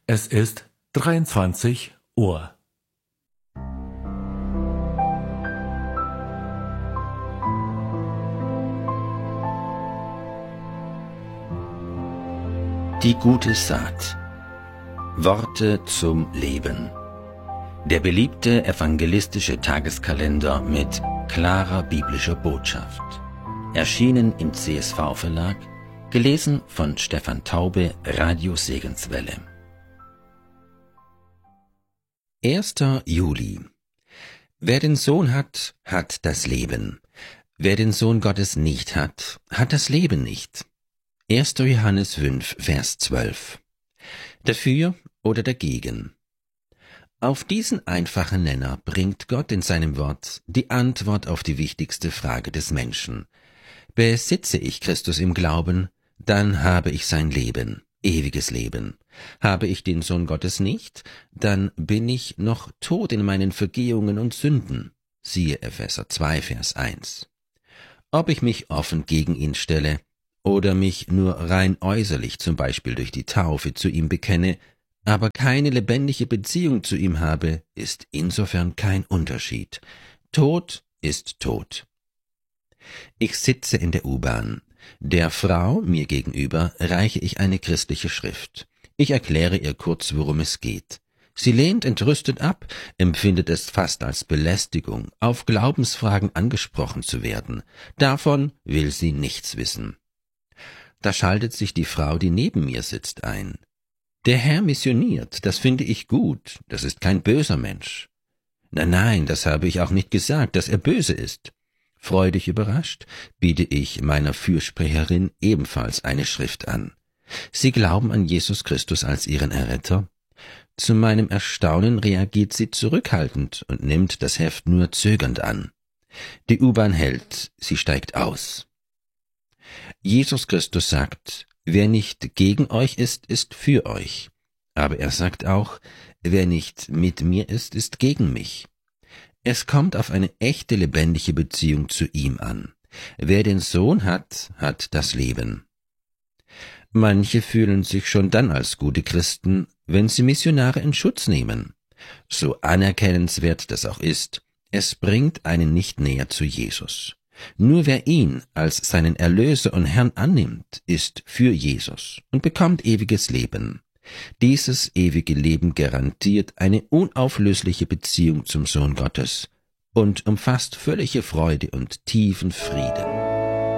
Es ist 23 Uhr. Die gute Saat. Worte zum Leben. Der beliebte evangelistische Tageskalender mit klarer biblischer Botschaft. Erschienen im CSV-Verlag, gelesen von Stefan Taube, Radio Segenswelle. 1. Juli. Wer den Sohn hat, hat das Leben. Wer den Sohn Gottes nicht hat, hat das Leben nicht. 1. Johannes 5, Vers 12. Dafür oder dagegen? Auf diesen einfachen Nenner bringt Gott in seinem Wort die Antwort auf die wichtigste Frage des Menschen. Besitze ich Christus im Glauben, dann habe ich sein Leben, ewiges Leben. Habe ich den Sohn Gottes nicht, dann bin ich noch tot in meinen Vergehungen und Sünden. Siehe Epheser 2, Vers 1. Ob ich mich offen gegen ihn stelle oder mich nur rein äußerlich, zum Beispiel durch die Taufe, zu ihm bekenne, aber keine lebendige Beziehung zu ihm habe, ist insofern kein Unterschied. Tod ist tot. Ich sitze in der U-Bahn. Der Frau, mir gegenüber, reiche ich eine christliche Schrift. Ich erkläre ihr kurz, worum es geht. Sie lehnt entrüstet ab, empfindet es fast als Belästigung, auf Glaubensfragen angesprochen zu werden. Davon will sie nichts wissen. Da schaltet sich die Frau, die neben mir sitzt, ein. Der Herr missioniert, das finde ich gut, das ist kein böser Mensch. Nein, das habe ich auch nicht gesagt, dass er böse ist. Freudig überrascht, biete ich meiner Fürsprecherin ebenfalls eine Schrift an. Sie glauben an Jesus Christus als ihren Erretter? Zu meinem Erstaunen reagiert sie zurückhaltend und nimmt das Heft nur zögernd an. Die U-Bahn hält, sie steigt aus. Jesus Christus sagt, wer nicht gegen euch ist für euch. Aber er sagt auch, wer nicht mit mir ist gegen mich. Es kommt auf eine echte, lebendige Beziehung zu ihm an. Wer den Sohn hat, hat das Leben. Manche fühlen sich schon dann als gute Christen, wenn sie Missionare in Schutz nehmen. So anerkennenswert das auch ist, es bringt einen nicht näher zu Jesus. Nur wer ihn als seinen Erlöser und Herrn annimmt, ist für Jesus und bekommt ewiges Leben. Dieses ewige Leben garantiert eine unauflösliche Beziehung zum Sohn Gottes und umfasst völlige Freude und tiefen Frieden.